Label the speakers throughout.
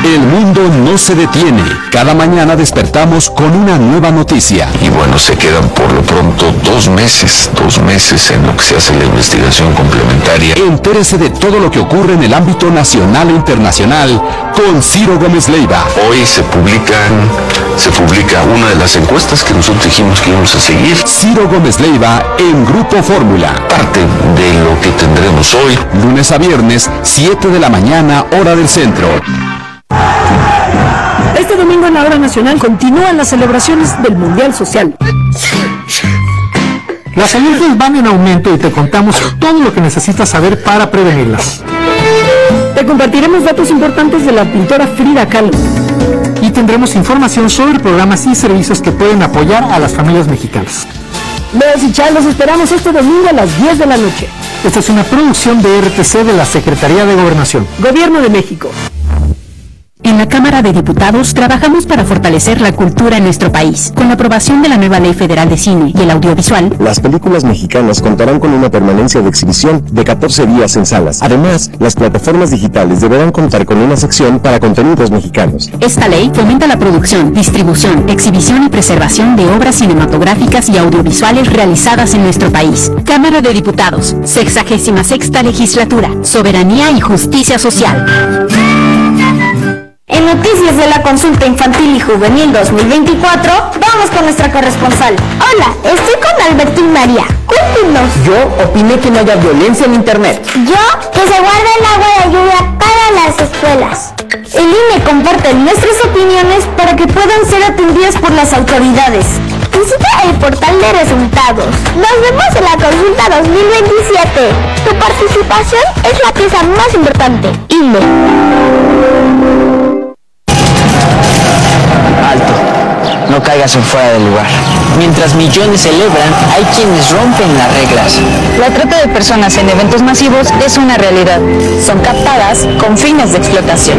Speaker 1: El mundo no se detiene. Cada mañana despertamos con una nueva noticia.
Speaker 2: Y bueno, se quedan por lo pronto 2 meses en lo que se hace la investigación complementaria.
Speaker 1: Entérese de todo lo que ocurre en el ámbito nacional e internacional con Ciro Gómez Leiva.
Speaker 2: Hoy se publica una de las encuestas que nosotros dijimos que íbamos a seguir.
Speaker 1: Ciro Gómez Leiva en Grupo Fórmula.
Speaker 2: Parte de lo que tendremos hoy.
Speaker 1: Lunes a viernes, 7 de la mañana, hora del centro.
Speaker 3: Este domingo en la hora nacional continúan las celebraciones del Mundial Social.
Speaker 4: Las alergias van en aumento y te contamos todo lo que necesitas saber para prevenirlas.
Speaker 3: Te compartiremos datos importantes de la pintora Frida Kahlo.
Speaker 4: Y tendremos información sobre programas y servicios que pueden apoyar a las familias mexicanas.
Speaker 3: Veas y Chal, los esperamos este domingo a las 10 de la noche.
Speaker 4: Esta es una producción de RTC de la Secretaría de Gobernación.
Speaker 3: Gobierno de México.
Speaker 5: En la Cámara de Diputados trabajamos para fortalecer la cultura en nuestro país. Con la aprobación de la nueva Ley Federal de Cine y el Audiovisual,
Speaker 6: las películas mexicanas contarán con una permanencia de exhibición de 14 días en salas. Además, las plataformas digitales deberán contar con una sección para contenidos mexicanos.
Speaker 5: Esta ley fomenta la producción, distribución, exhibición y preservación de obras cinematográficas y audiovisuales realizadas en nuestro país. Cámara de Diputados, 66ª Legislatura, Soberanía y Justicia Social.
Speaker 7: En noticias de la consulta infantil y juvenil 2024, vamos con nuestra corresponsal. Hola, estoy con Alberto y María. Cuéntenos.
Speaker 8: Yo opiné que no haya violencia en internet.
Speaker 7: Yo, que se guarde el agua de lluvia para las escuelas. El INE comparte nuestras opiniones para que puedan ser atendidas por las autoridades. Visita el portal de resultados. Nos vemos en la consulta 2027. Tu participación es la pieza más importante. INE.
Speaker 8: No caigas en fuera del lugar. Mientras millones celebran, hay quienes rompen las reglas.
Speaker 5: La trata de personas en eventos masivos es una realidad. Son captadas con fines de explotación.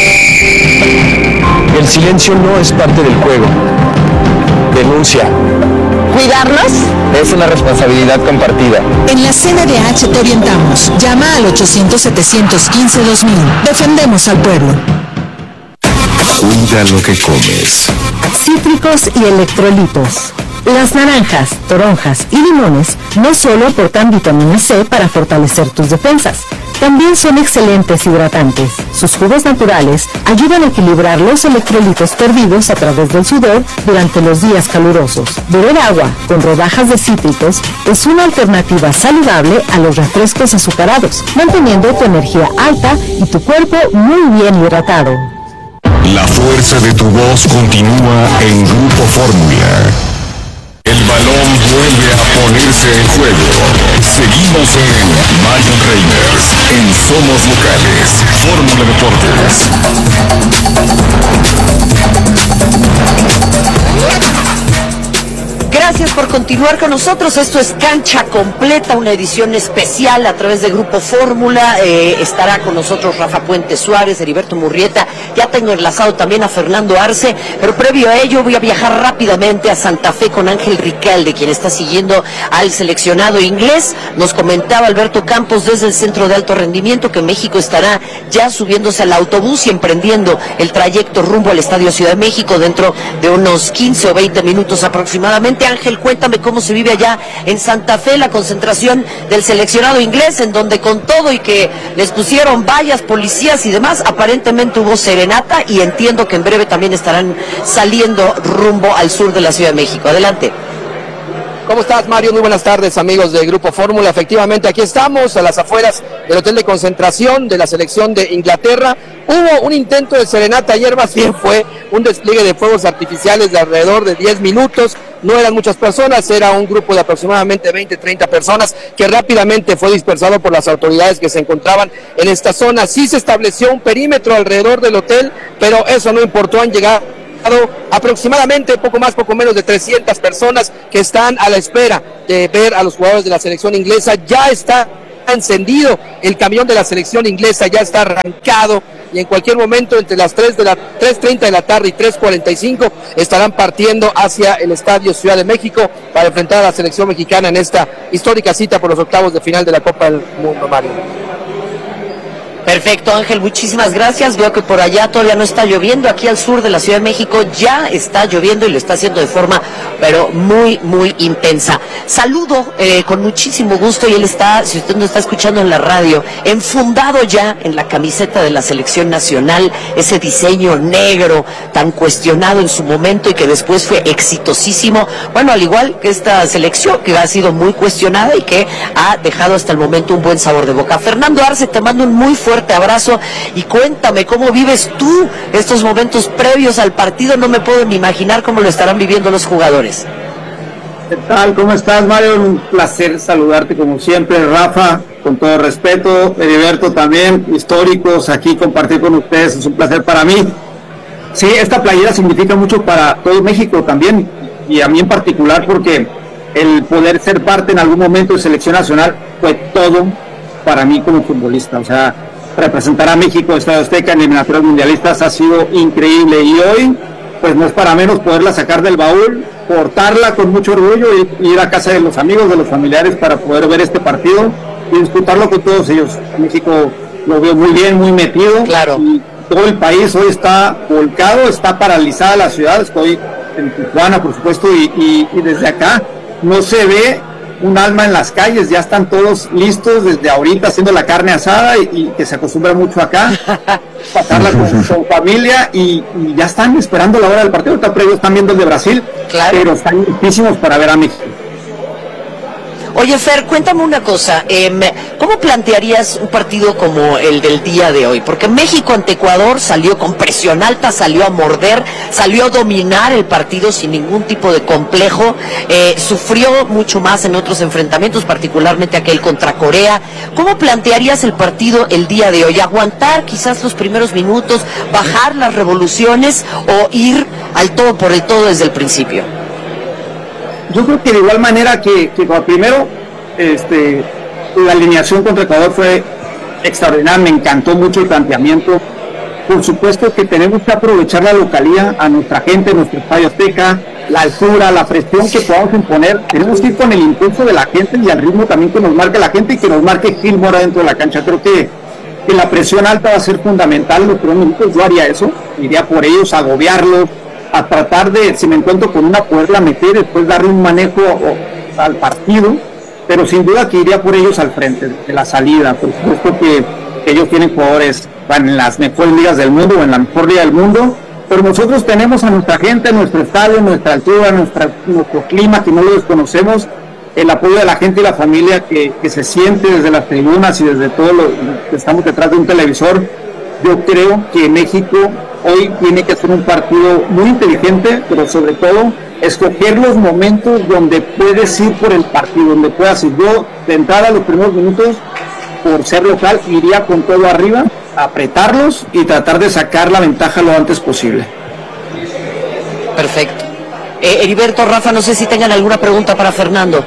Speaker 6: El silencio no es parte del juego. Denuncia.
Speaker 8: ¿Cuidarnos?
Speaker 6: Es una responsabilidad compartida.
Speaker 9: En la CNDH te orientamos. Llama al 800-715-2000. Defendemos al pueblo.
Speaker 1: Cuida lo que comes.
Speaker 3: Cítricos y electrolitos. Las naranjas, toronjas y limones no solo aportan vitamina C para fortalecer tus defensas, también son excelentes hidratantes. Sus jugos naturales ayudan a equilibrar los electrolitos perdidos a través del sudor durante los días calurosos. Beber agua con rodajas de cítricos es una alternativa saludable a los refrescos azucarados, manteniendo tu energía alta y tu cuerpo muy bien hidratado.
Speaker 1: La fuerza de tu voz continúa en Grupo Fórmula. El balón vuelve a ponerse en juego. Seguimos en Mario Reimers, en Somos Locales, Fórmula Deportes.
Speaker 10: Gracias por continuar con nosotros. Esto es Cancha Completa, una edición especial a través de Grupo Fórmula. Estará con nosotros Rafa Puente Suárez, Heriberto Murrieta. Ya tengo enlazado también a Fernando Arce, pero previo a ello voy a viajar rápidamente a Santa Fe con Ángel Ricalde, quien está siguiendo al seleccionado inglés. Nos comentaba Alberto Campos desde el Centro de Alto Rendimiento que México estará ya subiéndose al autobús y emprendiendo el trayecto rumbo al Estadio Ciudad de México dentro de unos 15 o 20 minutos aproximadamente. Ángel, cuéntame cómo se vive allá en Santa Fe la concentración del seleccionado inglés, en donde con todo y que les pusieron vallas, policías y demás, aparentemente hubo serenata y entiendo que en breve también estarán saliendo rumbo al sur de la Ciudad de México. Adelante.
Speaker 11: ¿Cómo estás, Mario? Muy buenas tardes, amigos de Grupo Fórmula. Efectivamente, aquí estamos a las afueras del hotel de concentración de la selección de Inglaterra. Hubo un intento de serenata ayer, más bien fue un despliegue de fuegos artificiales de alrededor de 10 minutos. No eran muchas personas, era un grupo de aproximadamente 20-30 personas que rápidamente fue dispersado por las autoridades que se encontraban en esta zona. Sí se estableció un perímetro alrededor del hotel, pero eso no importó, han llegado aproximadamente poco menos de 300 personas que están a la espera de ver a los jugadores de la selección inglesa. Ya está encendido el camión de la selección inglesa, ya está arrancado y en cualquier momento entre las 3:30 de la tarde y 3:45 estarán partiendo hacia el Estadio Ciudad de México para enfrentar a la selección mexicana en esta histórica cita por los octavos de final de la Copa del Mundo, Mario.
Speaker 10: Perfecto, Ángel, muchísimas gracias. Veo que por allá todavía no está lloviendo. Aquí al sur de la Ciudad de México ya está lloviendo y lo está haciendo de forma, pero muy, muy intensa. Saludo con muchísimo gusto, y él está, si usted no está escuchando en la radio, enfundado ya en la camiseta de la selección nacional, ese diseño negro tan cuestionado en su momento y que después fue exitosísimo. Bueno, al igual que esta selección que ha sido muy cuestionada y que ha dejado hasta el momento un buen sabor de boca. Fernando Arce, te mando un muy fuerte abrazo y cuéntame cómo vives tú estos momentos previos al partido. No me puedo ni imaginar cómo lo estarán viviendo los jugadores.
Speaker 12: ¿Qué tal? ¿Cómo estás, Mario? Un placer saludarte como siempre, Rafa, con todo respeto, Heriberto también, históricos, aquí compartir con ustedes, es un placer para mí. Sí, esta playera significa mucho para todo México también, y a mí en particular, porque el poder ser parte en algún momento de selección nacional fue todo para mí como futbolista. O sea, representar a México, Estadio Azteca en eliminatorias mundialistas ha sido increíble, y hoy pues no es para menos poderla sacar del baúl, portarla con mucho orgullo y ir a casa de los amigos, de los familiares, para poder ver este partido y disfrutarlo con todos ellos. México lo veo muy bien, muy metido,
Speaker 10: claro.
Speaker 12: Y todo el país hoy está volcado, está paralizada la ciudad. Estoy en Tijuana, por supuesto, y desde acá no se ve un alma en las calles, ya están todos listos desde ahorita haciendo la carne asada, y que se acostumbra mucho acá, pasarla con su familia, y ya están esperando la hora del partido. Están viendo el de Brasil, claro, pero están listísimos para ver a México.
Speaker 10: Oye, Fer, cuéntame una cosa, ¿cómo plantearías un partido como el del día de hoy? Porque México ante Ecuador salió con presión alta, salió a morder, salió a dominar el partido sin ningún tipo de complejo, sufrió mucho más en otros enfrentamientos, particularmente aquel contra Corea. ¿Cómo plantearías el partido el día de hoy? ¿Aguantar quizás los primeros minutos, bajar las revoluciones o ir al todo por el todo desde el principio?
Speaker 12: Yo creo que de igual manera que primero, la alineación contra Ecuador fue extraordinaria, me encantó mucho el planteamiento. Por supuesto que tenemos que aprovechar la localía, a nuestra gente, nuestro Estadio Azteca, la altura, la presión que podamos imponer. Tenemos que ir con el impulso de la gente y al ritmo también que nos marque la gente y que nos marque Gil Mora dentro de la cancha. Creo que la presión alta va a ser fundamental. Los primeros minutos yo haría eso, iría por ellos, agobiarlos, a tratar de, si me encuentro con una, poderla meter, después darle un manejo al partido, pero sin duda que iría por ellos al frente de la salida. Por supuesto que ellos tienen jugadores en las mejores ligas del mundo, o en la mejor liga del mundo, pero nosotros tenemos a nuestra gente, nuestro estadio, nuestra altura, nuestro clima, que no lo desconocemos, el apoyo de la gente y la familia que se siente desde las tribunas y desde todo lo que estamos detrás de un televisor. Yo creo que México hoy tiene que hacer un partido muy inteligente, pero sobre todo escoger los momentos donde puedes ir por el partido, donde puedas ir. Yo, de entrada, los primeros minutos, por ser local, iría con todo arriba, apretarlos y tratar de sacar la ventaja lo antes posible.
Speaker 10: Perfecto. Heriberto, Rafa, no sé si tengan alguna pregunta para Fernando.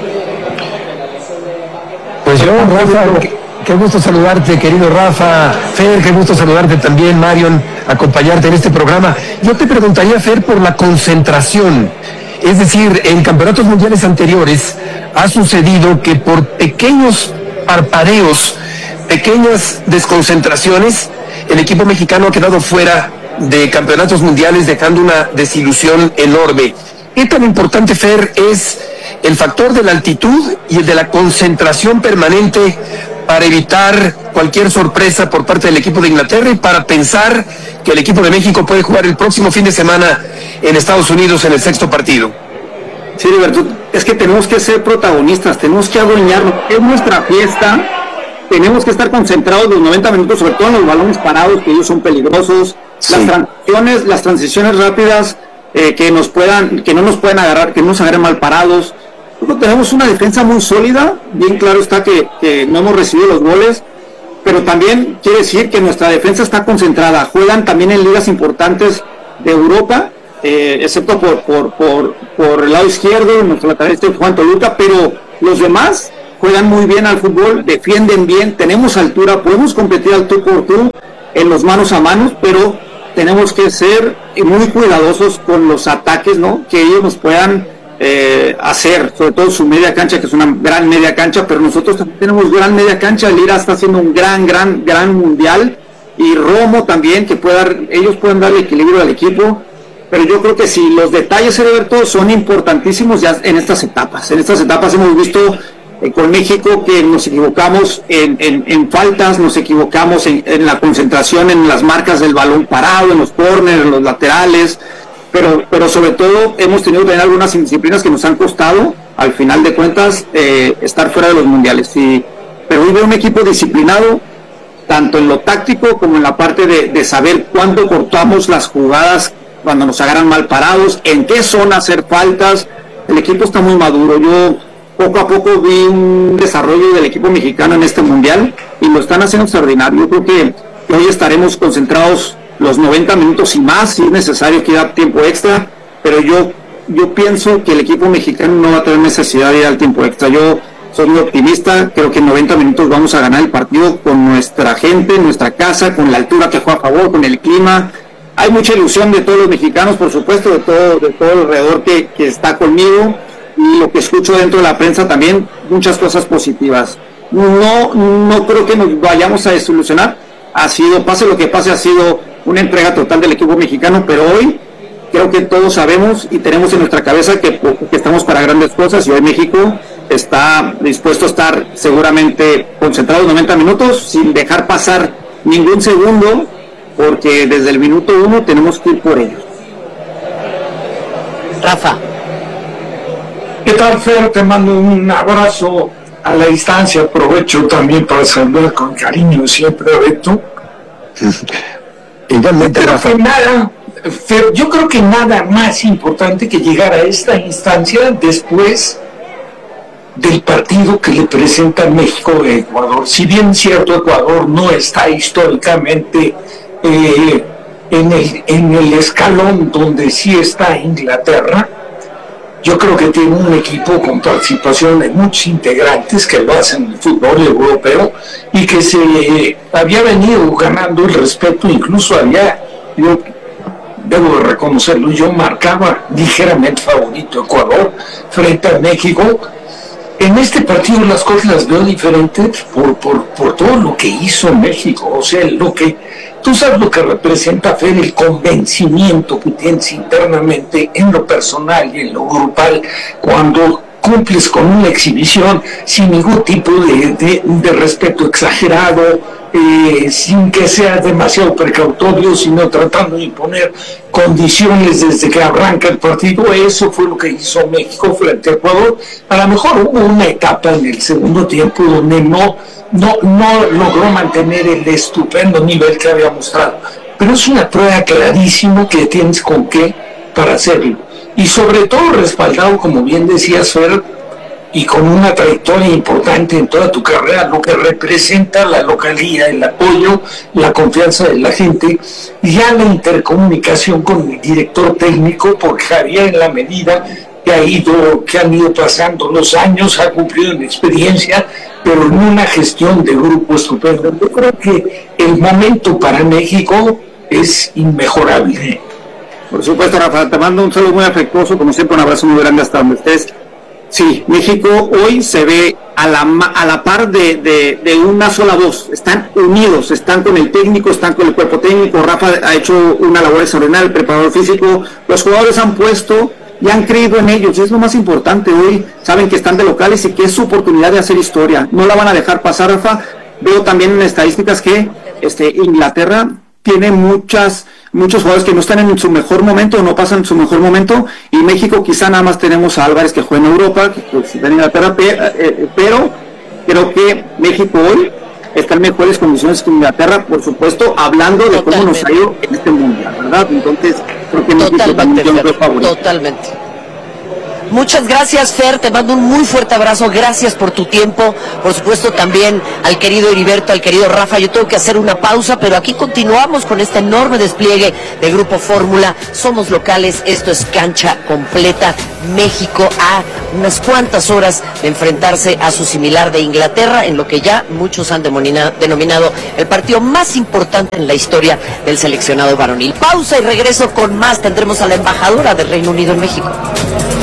Speaker 13: Pues yo, Rafa, qué gusto saludarte, querido Rafa. Fer, qué gusto saludarte también, Marion, acompañarte en este programa. Yo te preguntaría, Fer, por la concentración. Es decir, en campeonatos mundiales anteriores ha sucedido que por pequeños parpadeos, pequeñas desconcentraciones, el equipo mexicano ha quedado fuera de campeonatos mundiales, dejando una desilusión enorme. ¿Qué tan importante, Fer, es el factor de la altitud y el de la concentración permanente para evitar cualquier sorpresa por parte del equipo de Inglaterra y para pensar que el equipo de México puede jugar el próximo fin de semana en Estados Unidos en el sexto partido?
Speaker 12: Sí, Roberto, es que tenemos que ser protagonistas, tenemos que adueñarnos, es nuestra fiesta, tenemos que estar concentrados los 90 minutos, sobre todo en los balones parados, que ellos son peligrosos, sí. Las transiciones rápidas, que no nos pueden agarrar, que no nos agarren mal parados. Nosotros tenemos una defensa muy sólida, bien claro está que no hemos recibido los goles, pero también quiere decir que nuestra defensa está concentrada, juegan también en ligas importantes de Europa, excepto por el lado izquierdo, nuestro lateral Juan Toluca, pero los demás juegan muy bien al fútbol, defienden bien, tenemos altura, podemos competir al tú por tú en los manos a manos, pero tenemos que ser muy cuidadosos con los ataques, ¿no? Que ellos nos puedan hacer, sobre todo su media cancha, que es una gran media cancha, pero nosotros también tenemos gran media cancha. Lira está haciendo un gran mundial, y Romo también, que ellos pueden darle equilibrio al equipo, pero yo creo que si los detalles, Heriberto, son importantísimos ya en estas etapas. En estas etapas hemos visto con México que nos equivocamos en faltas, nos equivocamos en la concentración, en las marcas del balón parado, en los córneres, en los laterales, pero sobre todo hemos tenido que tener algunas indisciplinas que nos han costado, al final de cuentas, estar fuera de los mundiales. Pero hoy veo un equipo disciplinado, tanto en lo táctico como en la parte de saber cuándo cortamos las jugadas cuando nos agarran mal parados, en qué zona hacer faltas. El equipo está muy maduro. Yo poco a poco vi un desarrollo del equipo mexicano en este mundial y lo están haciendo extraordinario. Yo creo que hoy estaremos concentrados los 90 minutos y más, si es necesario que haya tiempo extra, pero yo pienso que el equipo mexicano no va a tener necesidad de ir al tiempo extra. Yo soy muy optimista, creo que en 90 minutos vamos a ganar el partido con nuestra gente, nuestra casa, con la altura que juega a favor, con el clima. Hay mucha ilusión de todos los mexicanos, por supuesto, de todo alrededor que está conmigo, y lo que escucho dentro de la prensa también, muchas cosas positivas. No creo que nos vayamos a desilusionar. Pase lo que pase, ha sido una entrega total del equipo mexicano, pero hoy creo que todos sabemos y tenemos en nuestra cabeza que estamos para grandes cosas, y hoy México está dispuesto a estar seguramente concentrado 90 minutos sin dejar pasar ningún segundo, porque desde el minuto 1 tenemos que ir por ellos.
Speaker 10: Rafa.
Speaker 14: ¿Qué tal, Fer? Te mando un abrazo a la distancia. Aprovecho también para saludar con cariño siempre a Beto.
Speaker 13: Igualmente, Rafa.
Speaker 14: Fer, yo creo que nada más importante que llegar a esta instancia después del partido que le presenta México a Ecuador. Si bien cierto, Ecuador no está históricamente en el escalón donde sí está Inglaterra, yo creo que tiene un equipo con participación de muchos integrantes que lo hacen en el fútbol europeo y que se había venido ganando el respeto. Incluso yo debo de reconocerlo, yo marcaba ligeramente favorito Ecuador frente a México. En este partido las cosas las veo diferentes por todo lo que hizo México. O sea, tú sabes lo que representa, Fer, el convencimiento que tienes internamente en lo personal y en lo grupal cuando cumples con una exhibición sin ningún tipo de respeto exagerado, sin que sea demasiado precautorio, sino tratando de imponer condiciones desde que arranca el partido. Eso fue lo que hizo México frente a Ecuador. A lo mejor hubo una etapa en el segundo tiempo donde no logró mantener el estupendo nivel que había mostrado, pero es una prueba clarísima que tienes con qué para hacerlo, y sobre todo respaldado, como bien decías, Fer, y con una trayectoria importante en toda tu carrera, lo que representa la localía, el apoyo, la confianza de la gente, y ya la intercomunicación con el director técnico, porque Javier, en la medida que han ido pasando los años, ha cumplido en experiencia, pero en una gestión de grupo estupendo. Yo creo que el momento para México es inmejorable.
Speaker 12: Por supuesto, Rafa, te mando un saludo muy afectuoso, como siempre un abrazo muy grande hasta donde estés. Sí, México hoy se ve a la par de una sola voz. Están unidos, están con el técnico, están con el cuerpo técnico. Rafa ha hecho una labor extraordinaria, el preparador físico. Los jugadores han puesto y han creído en ellos, es lo más importante. Hoy saben que están de locales y que es su oportunidad de hacer historia. No la van a dejar pasar, Rafa. Veo también en estadísticas que Inglaterra tiene muchos jugadores que no están en su mejor momento, no pasan su mejor momento, y México quizá nada más tenemos a Álvarez, que juega en Europa, que está en Inglaterra, pero creo que México hoy está en mejores condiciones que Inglaterra, por supuesto, hablando de cómo nos ha ido en este mundial, ¿verdad? Entonces, creo que México también es favorito.
Speaker 10: Totalmente. Muchas gracias, Fer, te mando un muy fuerte abrazo, gracias por tu tiempo, por supuesto también al querido Heriberto, al querido Rafa. Yo tengo que hacer una pausa, pero aquí continuamos con este enorme despliegue de Grupo Fórmula. Somos locales, esto es Cancha Completa. México a unas cuantas horas de enfrentarse a su similar de Inglaterra, en lo que ya muchos han denominado el partido más importante en la historia del seleccionado varonil. Pausa y regreso con más. Tendremos a la embajadora del Reino Unido en México.